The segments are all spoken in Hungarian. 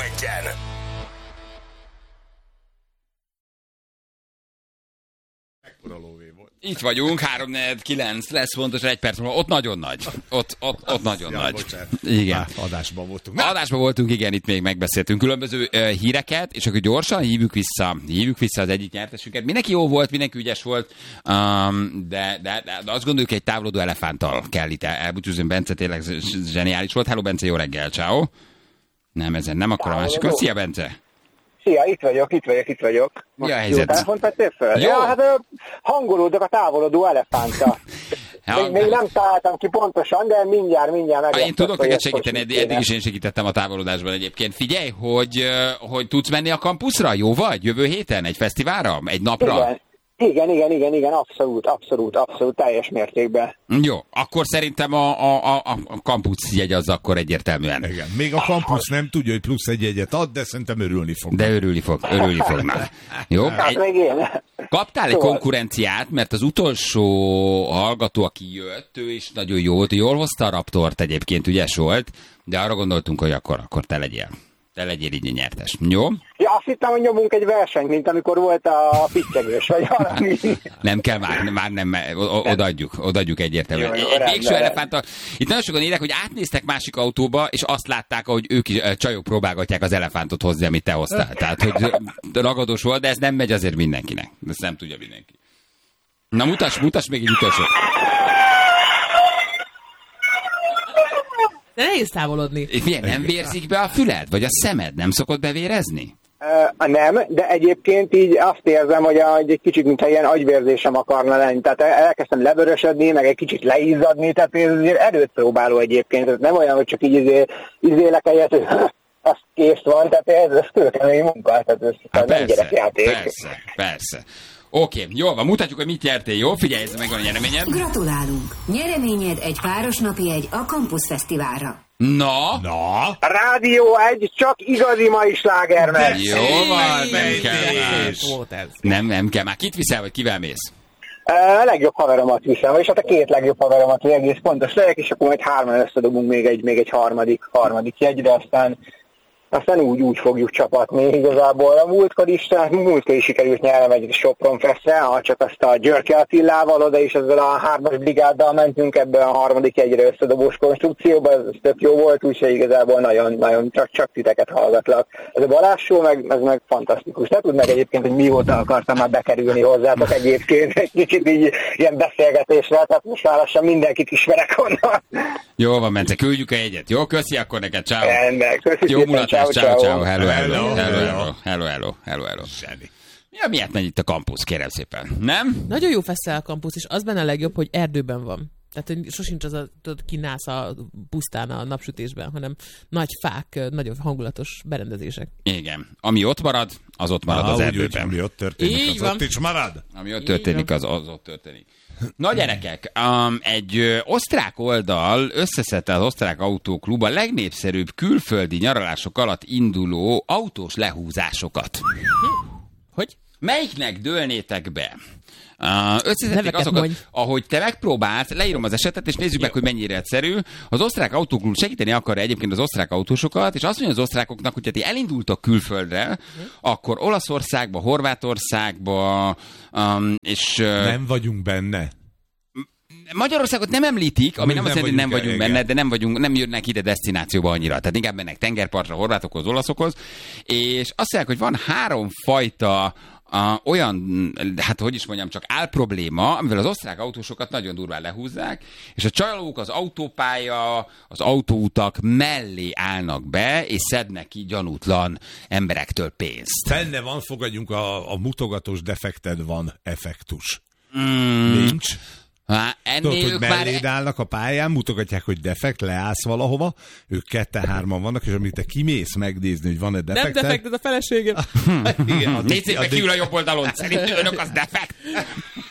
1-en. Itt vagyunk, 3-4-9 lesz pontosan 1 perc múlva. Ott nagyon nagy. Ott nagyon nagy. Bocsánat. Igen. Adásban voltunk. Adásban voltunk, igen, itt még megbeszéltünk különböző híreket, és akkor gyorsan hívjuk vissza az egyik nyertesünket. Mindenki jó volt, mindenki ügyes volt, de azt gondoljuk, egy távolodó elefánttal kell itt elbúcsúzni. Bence tényleg zseniális volt. Hello, Bence, jó reggel, ciao. Nem, ezen nem akkor a másikon. Szia, Bence! Szia, itt vagyok. Mi a helyzet? Jó telefont vettél fel? Jó. Ja, hát hangolódok a távolodó elefánta. Még nem találtam ki pontosan, de mindjárt meg. Én tudok neked segíteni, eddig is én segítettem a távolodásban egyébként. Figyelj, hogy tudsz menni a kampuszra? Jó vagy? Jövő héten? Egy fesztiválra? Egy napra? Igen, abszolút, teljes mértékben. Jó, akkor szerintem a kampusz jegy az akkor egyértelműen. Igen. Még a kampusz nem tudja, hogy plusz egy jegyet ad, de szerintem örülni fog. De örülni fognak. Jó? Hát meg én. Kaptál egy konkurenciát, mert az utolsó hallgató, aki jött, ő is nagyon jó volt, jól hozta a Raptort egyébként, ügyes volt, de arra gondoltunk, hogy akkor te legyél. Te legyél így nyertes. Jó? Ja, azt hittem, hogy nyomunk egy versenyt, mint amikor volt a pittyegős, vagy valami. Nem kell már nem, odaadjuk egyértelműen. Végső elefánta. Itt nagyon sokan írják, hogy átnéztek másik autóba, és azt látták, hogy ők is csajok próbálgatják az elefántot hozzá, amit te hoztál. Tehát, hogy ragadós volt, de ez nem megy azért mindenkinek. Ezt nem tudja mindenki. Na, mutass még egy utolsó. De nehéz távolodni. Nem vérzik be a füled? Vagy a szemed nem szokott bevérezni? Nem, de egyébként így azt érzem, hogy egy kicsit, mintha ilyen agyvérzésem akarna lenni. Tehát elkezdtem levörösödni, meg egy kicsit leizzadni, tehát ez erőt próbáló egyébként. Ez nem olyan, hogy csak így izélek egyet, hogy az kész van, tehát ez kőkemény munka, tehát ez nem gyerekjáték. Persze. Oké, jó van, mutatjuk, hogy mit nyertél, jó? Figyelj, ez megvan a nyereményed. Gratulálunk! Nyereményed egy páros napi jegy a Campus Fesztiválra. Na? Rádió 1, csak igazi mai slágermek. Jó van, nem kell már. Kit viszel, vagy kivel mész? A legjobb haveromat viszem, és hát a 2 legjobb haveromat, hogy egész pontos legyek, és akkor majd 3-an összedobunk még egy harmadik jegyre, aztán úgy fogjuk csapatni igazából. A múltkor is sikerült nyernem egy Sopron Festre, csak azt a Györke Attilával oda, és ezzel a 3-as brigáddal mentünk ebbe a harmadik jegyre összedobós konstrukcióba, ez tök jó volt, úgyhogy igazából nagyon csak titeket hallgatlak. Ez a Balázs show meg fantasztikus. Ne tudd meg egyébként, hogy mióta akartam már bekerülni hozzátok egyébként, egy kicsit így ilyen beszélgetésre, tehát most már lassan mindenkit ismerek onnan. Jó van, Bence, küldjük a jegyet. Jó, köszi akkor neked, ciao. Jó mulatás. Ciao. Hello. Ja, miért megy itt a kampusz, kérem szépen, nem? Nagyon jó feszel a kampusz, és az benne a legjobb, hogy erdőben van. Tehát, hogy sosincs az kinász a pusztán a napsütésben, hanem nagy fák, nagyon hangulatos berendezések. Igen. Ami ott marad, az ott marad az erdőben. Ami ott történik, az ott is marad. Ami ott történik, az ott történik. Na gyerekek, egy osztrák oldal összeszedte az Osztrák Autóklub a legnépszerűbb külföldi nyaralások alatt induló autós lehúzásokat. Hogy? Melyiknek dőlnétek be? Összeszedték azokat, ahogy te megpróbálsz, leírom az esetet, és nézzük meg, hogy mennyire egyszerű. Az Osztrák Autóklub segíteni akarja egyébként az osztrák autósokat, és azt mondja az osztrákoknak, hogy ti elindultok külföldre, akkor Olaszországba, Horvátországba, és... Nem vagyunk benne. Magyarországot nem említik, ami nem azt jelenti, hogy nem vagyunk benne, de nem jönnek ide desztinációba annyira. Tehát inkább mennek tengerpartra, horvátokhoz, olaszokhoz. És azt mondják, hogy van 3 fajta olyan, hát hogy is mondjam, csak álprobléma, amivel az osztrák autósokat nagyon durván lehúzzák, és a csalók az autópálya, az autóutak mellé állnak be, és szednek ki gyanútlan emberektől pénzt. Fenne van, fogadjunk, a mutogatós defekted van effektus. Nincs. Tudod, hogy melléd állnak a pályán, mutogatják, hogy defekt, leállsz valahova, ők 2-3 vannak, és amit te kimész megnézni, hogy van-e defekt. Nem defekt, ez a feleségem. Nézzék meg kiül a jobb oldalon, szerint önök az defekt.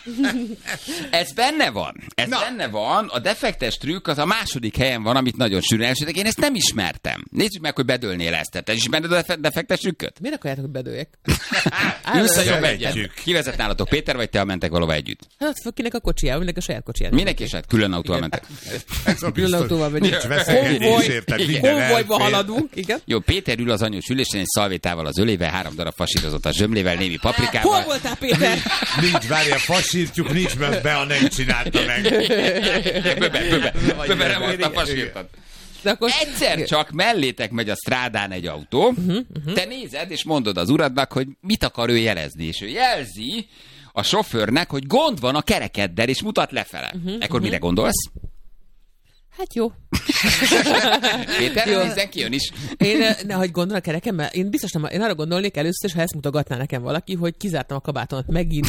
Ez benne van. A defektes trükk az a második helyen van, amit nagyon sűrűn elsőtek. Én ezt nem ismertem. Nézzük meg, hogy bedőlnél ezt. Te ismered a defektes trükköt? Miért akarjátok, hogy bedőljek? Ülsz a jobb egyet. Ki vezet nálatok, Péter, vagy te mentek valahol együtt? Hát kinek a kocsijával, mindenki a saját kocsijával. Mindenki is, hát külön autóval mentek. Külön autóval megyünk. Nincs veszekedés, érted? Konvojba haladunk, igen. Jó, Péter ül az anyós ülésen egy szalvétával az ölével, 3 darab fasírozott a zsömlével, némi paprikával. Hol voltál, Péter? Nincs, várja, fasírtjuk, nincs, mert Bea nem csinálta meg. Böbe volt a fasírtat. Egyszer csak mellétek megy a strádán egy autó, te nézed, és mondod az uradnak, hogy mit akar ő jelezni, és ő jelzi a sofőrnek, hogy gond van a kerekeddel, és mutat lefele. Ekkor mire gondolsz? Hát jó. Péter, nézzen ki, ön is. Hogy gondol a kerekemmel? Én biztos nem, én arra gondolnék először, ha ezt mutogatná nekem valaki, hogy kizártam a kabátomat megint.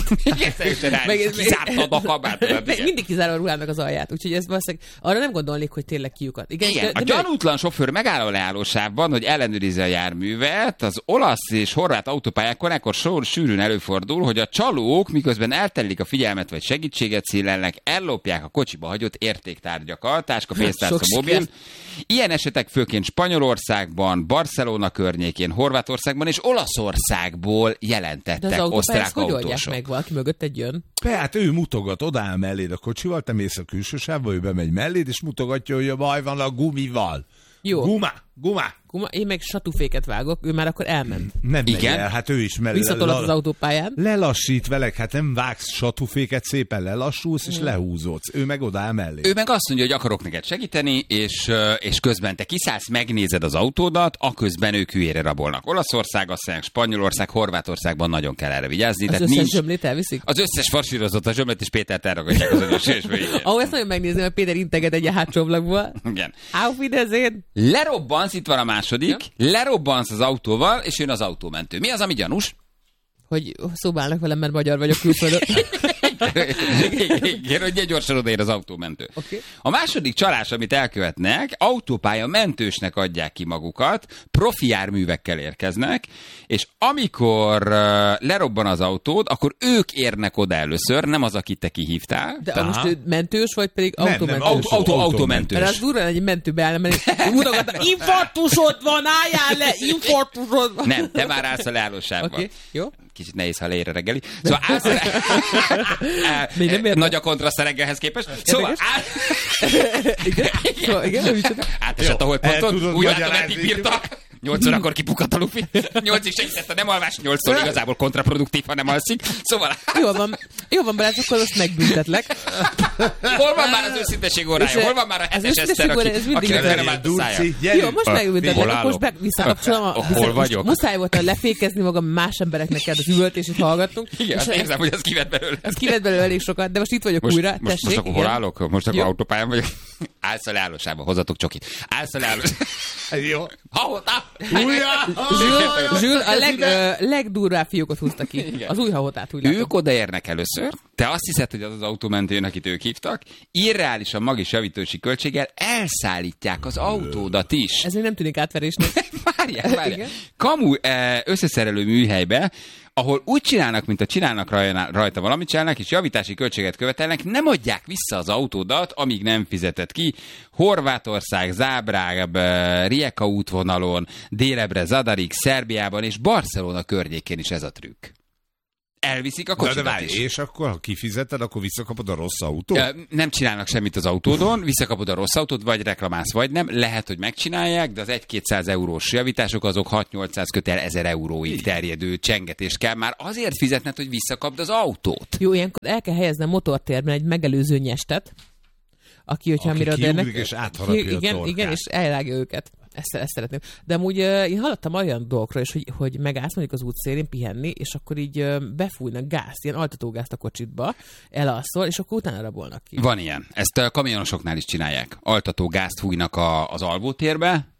Kizártad a kabátomat. Mindig kizárom a ruhámnak az alját, úgyhogy ez valószínűleg arra nem gondolnék, hogy tényleg kiukat. Igen, a gyanútlan sofőr megáll a leállósávban, hogy ellenőrizze a járművet. Az olasz és horvát autópályákon ekkor sűrűn előfordul, hogy a csalók, miközben eltelik a figyelmet vagy segítséget szélelnek, ellopják a kocsiba hagyott értéktárgyakat, táska, pénztárca, mobil. Ilyen esetek főként Spanyolországban, Barcelona környékén, Horvátországban és Olaszországból jelentettek osztrák autósok. Hogy oldják meg, valaki mögötted jön? Hát ő mutogat, odáll melléd a kocsival, te mész a külső sávba, ő bemegy melléd, és mutogatja, hogy a baj van a gumival. Jó. Guma. Én meg satúféket vágok, ő már akkor elment. Nem megy el, hát ő is visszatolott az autópályán. Lelassít velek, hát nem vágsz satúféket, szépen lelassulsz, és lehúzódsz. Ő meg odáll mellé. Ő meg azt mondja, hogy akarok neked segíteni, és közben te kiszállsz, megnézed az autódat, aközben ők hülyére rabolnak. Olaszország, aztán Spanyolország, Horvátországban nagyon kell erre vigyázni. Az összes zsömlét elviszik? Az összes fasírozott a zsömlét, és Pétert elragadják az anyós sésből. Ezt nagyon megnézem, hogy Péter integet egy hátsó ablakból. Igen. Auf Wiedersehen. Lerobbansz, itt van a második, lerobbansz az autóval, és jön az autómentő. Mi az, ami gyanús? Hogy szobálnak velem, mert magyar vagyok külföldön. Igen, hogy gyorsan odaér az autómentő. Okay. A második csalás, amit elkövetnek, autópálya mentősnek adják ki magukat, profi járművekkel érkeznek, és amikor lerobban az autód, akkor ők érnek oda először, nem az, akit te kihívtál. De most mentős, vagy pedig autómentős? Autómentős. Mert az durva egy mentőbe áll, mert mutogatnak, infarktusod van, álljál le, infarktusod van. Nem, te már állsz a leállósávban. Okay. Jó. Kicsit nehéz, ha leér a reggeli. Szóval állsz nagy a kontraszt a reggelhez képest. Szóval igen. Átesett a holdponton, úgy látom, hogy kipírtak. 8 órakor kipukadt a lufi. 8-ig segített a nem alvás, 8-tól igazából kontraproduktív, ha nem alszik. Szóval... Jó van, Balázs, akkor most megbüntetlek. Hol van már az őszinteség órája? Hol van már a hetes Eszter, akinek nem állt a szája? Jó, most megbüntetlek, most visszakapcsolom. Hol vagyok? Muszáj voltam lefékezni magam, más embereknek kell az üvöltését hallgattunk. Igen, azt érzem, hogy az kivett belőle. Az kivett belőle elég sokat, de most itt vagyok újra. Most akkor hol állok? Most akkor autópályán vagyok. Állsz a leállósában, hozzatok csokit. Állsz a leállósában. Jó. Zsül, a legdurvább fiókot húzta ki. Igen. Az új hahotát, úgy látom. Ők odaérnek először, te azt hiszed, hogy az az autómentő, akit ők hívtak, irreálisan magis javítási költséggel elszállítják az autódat is. Ez még nem tűnik átverésnek. Várjál. Kamu összeszerelő műhelybe, ahol úgy csinálnak, mint a csinálnak rajta valamit csinálnak, és javítási költséget követelnek, nem adják vissza az autódat, amíg nem fizetett ki. Horvátország, Zágráb, Rijeka útvonalon, délebre Zadarig, Szerbiában és Barcelona környékén is ez a trükk. Elviszik a kocsidat is. És akkor, ha kifizeted, akkor visszakapod a rossz autót? Nem csinálnak semmit az autódon, visszakapod a rossz autót, vagy reklamálsz, vagy nem. Lehet, hogy megcsinálják, de az 1-200 eurós javítások azok 6-800 kötel 1000 euróig terjedő csengetést kell már azért fizetned, hogy visszakapd az autót. Jó, ilyenkor el kell helyezni a motortérben egy megelőző nyestet, aki kiugrik és átharapja a torkát. Igen, és elrágja őket. Ezt szeretném. De amúgy én hallottam olyan dolgokról is, hogy megállsz mondjuk az útszélén pihenni, és akkor így befújnak gázt, ilyen altatógázt a kocsitba, elalszol, és akkor utána rabolnak ki. Van ilyen. Ezt a kamionosoknál is csinálják. Altatógázt fújnak az alvótérbe,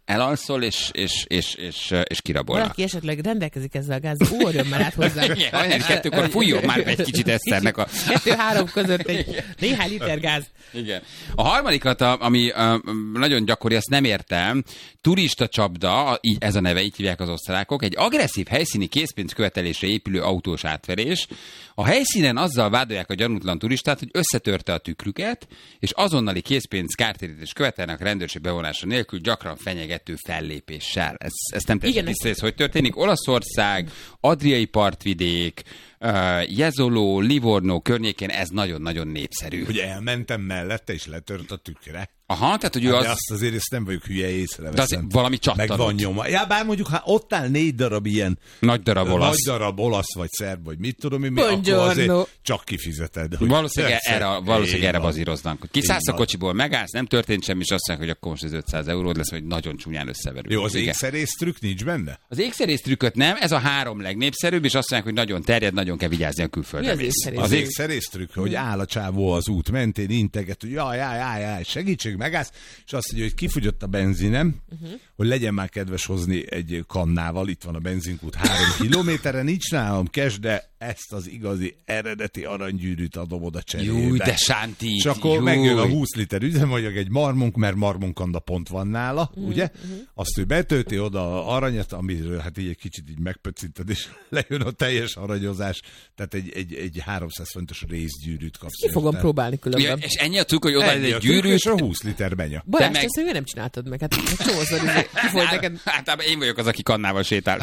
elalszol, és kirabolnak. Valaki esetleg rendelkezik ezzel a gázzal, ugorjon már át hozzánk. Igen, és 2-kor fújjon már egy kicsit Eszternek a... 2-3 között egy néhány liter gáz. Igen. A harmadikat, ami nagyon gyakori, azt nem értem, turista csapda, így ez a neve, így hívják az osztrákok, egy agresszív helyszíni készpénzkövetelésre épülő autós átverés. A helyszínen azzal vádolják a gyanútlan turistát, hogy összetörte a tükrüket, és azonnali készpénz kártérítést követelnek a rendőrség bevonása nélkül, gyakran fenyegető fellépéssel. Ez nem teljesen tiszta, hogy történik. Olaszország, Adriai partvidék, Jezoló, Livorno környékén ez nagyon-nagyon népszerű. Hogy elmentem mellette, és letört a tükre. Aha, tehát hogy ő az... De azt azért ezt nem vagyok hülye, észreveszem. De valami csattanott. Meg van nyoma. Ja, bár mondjuk, ha ott áll 4 darab ilyen... Nagy darab olasz, vagy szerb, vagy mit tudom én, akkor azért csak kifizeted. Valószínűleg erre bazíroznak. Kiszállsz a kocsiból, megállsz, nem történt semmi, és azt mondják, hogy akkor most ez 500 euród lesz, hogy nagyon csúnyán összeverül. Jó, az ékszerész trükk nincs benne? Az ékszerész trükköt nem, ez a 3 legnépszerűbb, és azt mondják, hogy nagyon terjed, nagyon kell vigyázni a külföldre. Az ékszerész trükk, hogy áll a csávó az út mentén, integet, hogy jaj, segítség, megállsz, és azt mondja, hogy kifogyott a benzinem, hogy legyen már kedves hozni egy kannával, itt van a benzinkút 3 kilométerre, nincs nálam cash, de ezt az igazi eredeti aranygyűrűt adom oda cserébe. Júj, de sánti. És akkor megjön a 20 liter üzemanyag, egy marmunk, mert marmunkanda pont van nála, ugye? Azt ő betölti oda aranyat, amiről hát így egy kicsit így megpöccinted, és lejön a teljes aranyozás, tehát egy 300 fontos részgyűrűt kapsz. Ki fogom próbálni különben. Ja, és ennyi a trükk, hogy oda egy gyűrű, és a 20 liter benya. Balázs, ezt miért nem csináltad meg? Hát csomószor kifolyt neked. Hát én vagyok az, aki kannával sétál.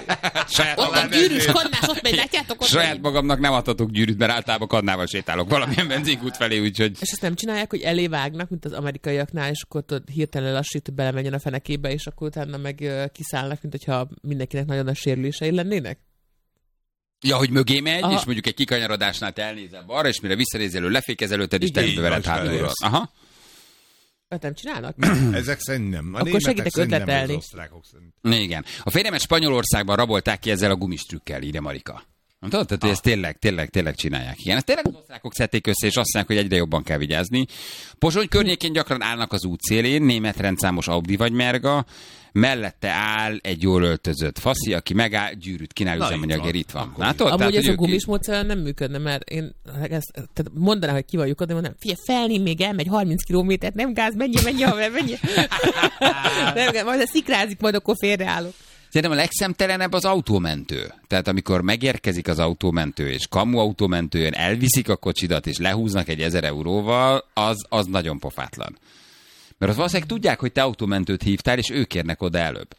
Ott a gyűrűs kannás, ott megy, látjátok? Saját magamnak nem adhatok gyűrűt, mert általában kannával sétálok valamilyen benzinkút felé, úgyhogy... És ezt nem csinálják, hogy elé vágnak, mint az amerikaiaknál, és akkor hirtelen lassít, hogy belemenjen a fenekébe, és akkor utána meg kiszállnak, mint hogyha mindenkinek nagyon nagy sérülései lennének? Ja, hogy mögé megy, és mondjuk egy kikanyarodásnál te elnézel balra, és mire visszanézel, lefékezelőted, és te veled hátulról. Aha. Nem csinálnak? Ezek szerint nem. Akkor segítek ötletelni. Igen. A férjemet Spanyolországban rabolták ki ezzel a gumistrükkel, írja Marika. Tudod, tehát ezt tényleg csinálják. Igen, ezt tényleg az osztrákok szedték össze, és azt mondják, hogy egyre jobban kell vigyázni. Pozsony környékén gyakran állnak az útszélén, német rendszámos Audi vagy Merga, mellette áll egy jól öltözött faszi, aki megáll, gyűrűt kínál, üzemanyagért itt van. Látod? Amúgy tehát, ez a gumis módszer nem működne, mert én tehát mondanám, hogy ki van lyukad, de mondanám, figyelj, felném még elmegy 30 kilométert, nem gáz, menj, haver, menj. Nem, majd szikrázik, majd akkor félreállok. Szerintem a legszemtelenebb az autómentő. Tehát amikor megérkezik az autómentő, és kamu autómentő jön, elviszik a kocsidat, és lehúznak egy 1000 euróval, az nagyon pofátlan. Mert az valószínűleg tudják, hogy te autómentőt hívtál, és ők kérnek oda előbb.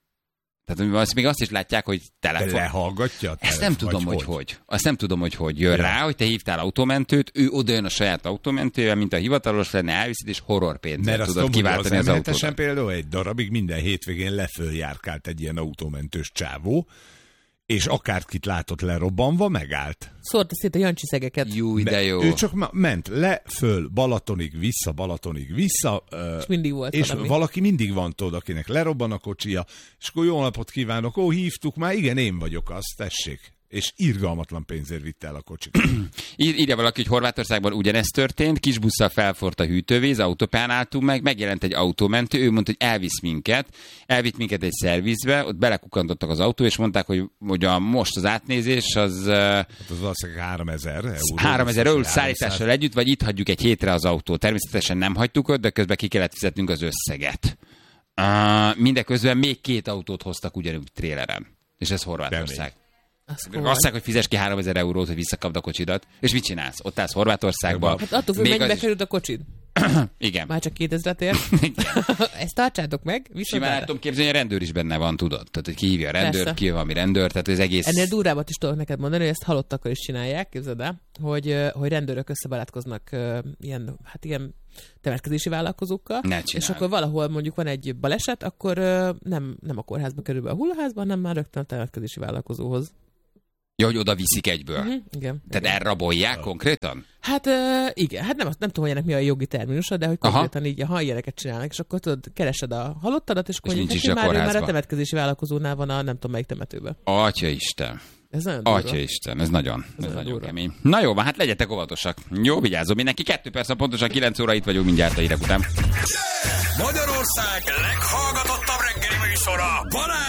Tehát még azt is látják, hogy telefon. Lehallgatja a telefon. Ezt nem tudom, hogy. Azt nem tudom, hogy jön rá, hogy te hívtál autómentőt, ő oda jön a saját autómentővel, mint a hivatalos lenne, elviszed, és horrorpénzzel tudod kiváltani az autót. Mert például egy darabig minden hétvégén leföljárkált egy ilyen autómentős csávó, és akárkit látott lerobbanva, megállt. Szórta szét a Jancsi szegeket. Jú, de jó. Ő csak ment le, föl, Balatonig, vissza. És mindig volt és valami. Valaki mindig van, tudod, akinek lerobban a kocsia, és akkor jó napot kívánok, hívtuk már, igen, én vagyok az, tessék. És irgalmatlan pénzért vitte el a kocsit. Írja valaki, hogy Horvátországban ugyanezt történt, kis busszal felforrt a hűtővíz, autópályán álltunk meg, megjelent egy autómentő, ő mondta, hogy elvitt minket egy szervizbe, ott belekukantottak az autó, és mondták, hogy most az átnézés az... az valószínűleg 3000 euró. 3000 euró szállítással együtt, vagy itt hagyjuk egy hétre az autót. Természetesen nem hagytuk ott, de közben ki kellett fizetnünk az összeget. Mindeközben még 2 autót hoztak ugyanúgy tréleren. És ez Horvátország. Azt mondják, hogy fizes ki 3000 eurót, hogy visszakapd a kocsidat. És mit csinálsz? Ott állsz Horvátországban. Hát attól függ, mennyibe került a kocsid. Igen. Már csak 2000-et ér. Ezt tartsátok meg. Simán el tudom képzelni, hogy a rendőr is benne van, tudod? Tehát, hogy ki hívja a rendőr, ki valami rendőr, tehát az egész... Ennél durvábbat is tudok neked mondani, hogy ezt halottakkal is csinálják, képzeld el, hogy rendőrök összebarátkoznak ilyen temetkezési vállalkozókkal, és akkor valahol mondjuk van egy baleset, akkor nem a kórházba kerül be a hullaházba, hanem már rögtön a temetkezési vállalkozóhoz. Ja, hogy oda viszik egyből. Igen. Tehát elrabolják konkrétan? Hát igen, hát nem tudom, hogy ennek mi a jogi terminusa, de hogy konkrétan így, ha ilyeneket csinálnak, és akkor tudod, keresed a halottadat, és akkor mondjuk, már a temetkezési vállalkozónál van a nem tudom melyik temetőben. Atyaisten. Ez nagyon durva. Atyaisten, ez nagyon kemény. Na jó, hát legyetek óvatosak. Jó, vigyázzon mindenki. 2 perc, pontosan 9 óra itt vagyunk mindjárt a hírek után. Magyarország leghallgatottabb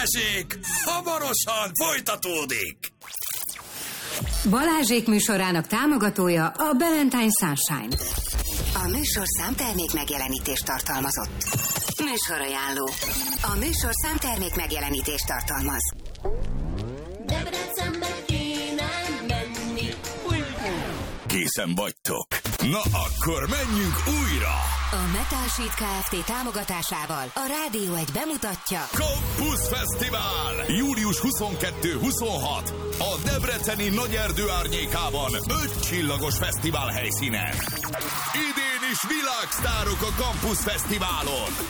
Balázsék hamarosan folytatódik. Balázsék műsorának támogatója a Valentine Sunshine. A műsor számtermék megjelenítést tartalmazott. Műsorajánló. A műsor számtermék megjelenítést tartalmaz. Debrecenbe kéne menni. Készen vagytok? Na akkor menjünk újra! A Metal Sheet Kft. Támogatásával a Rádió 1 bemutatja Campus Fesztivál! Július 22-26 a debreceni Nagyerdő árnyékában 5 csillagos fesztivál helyszínen. Idén is világsztárok a Campus Fesztiválon.